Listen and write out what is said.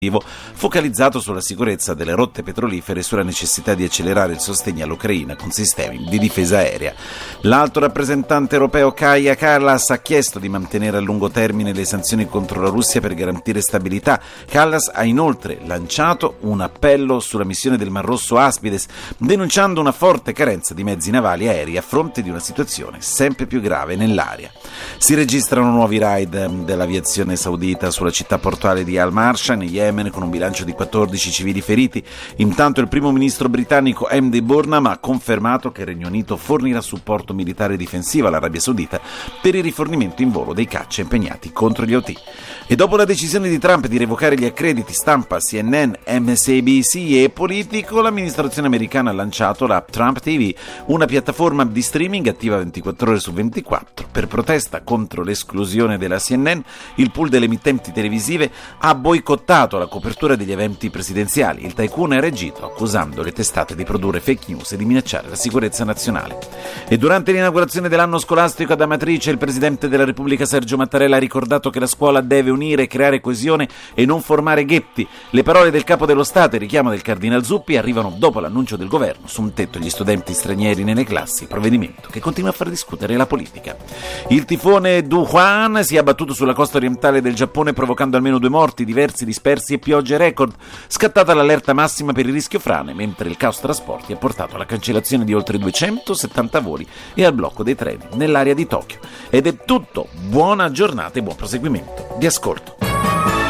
focalizzato sulla sicurezza delle rotte petrolifere e sulla necessità di accelerare il sostegno all'Ucraina con sistemi di difesa aerea. L'alto rappresentante europeo Kaja Kallas ha chiesto di mantenere a lungo termine le sanzioni contro la Russia per garantire stabilità. Kallas ha inoltre lanciato un appello sulla missione del Mar Rosso Aspides, denunciando una forte carenza di mezzi navali aerei a fronte di una situazione sempre più grave nell'area. Si registrano nuovi raid dell'aviazione saudita sulla città portuale di Al-Marsha in Yemen, con un bilancio di 14 civili feriti. Intanto il primo ministro britannico Andy Burnham ha confermato che il Regno Unito fornirà supporto militare difensivo all'Arabia Saudita per il rifornimento in volo dei caccia impegnati contro gli Houthi. E dopo la decisione di Trump di revocare gli accrediti stampa CNN, MSNBC e Politico, l'amministrazione americana ha lanciato la Trump TV, una piattaforma di streaming attiva 24 ore su 24. Per protesta contro l'esclusione della CNN, il pool delle emittenti televisive ha boicottato la copertura degli eventi presidenziali. Il tycoon ha reagito accusando le testate di produrre fake news e di minacciare la sicurezza nazionale. E durante l'inaugurazione dell'anno scolastico ad Amatrice, il presidente della Repubblica Sergio Mattarella ha ricordato che la scuola deve unire, creare coesione e non formare ghetti. Le parole del capo dello Stato e il richiamo del cardinal Zuppi arrivano dopo l'annuncio del governo su un tetto agli studenti stranieri nelle classi, provvedimento che continua a far discutere la politica. Il tifone Duhuan si è abbattuto sulla costa orientale del Giappone provocando almeno 2 morti, diversi dispersi e piogge record. Scattata l'allerta massima per il rischio frane, mentre il caos trasporti ha portato alla cancellazione di oltre 270 voli e al blocco dei treni nell'area di Tokyo. Ed è tutto, buona giornata e buon proseguimento di ascolto.